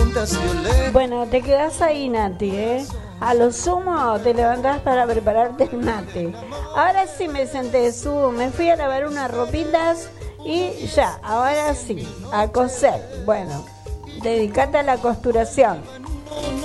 Bueno, te quedás ahí, Nati, ¿eh? A lo sumo te levantás para prepararte el mate. Ahora sí me senté, me fui a lavar unas ropitas y ya, ahora sí, a coser. Bueno, dedicate a la costuración.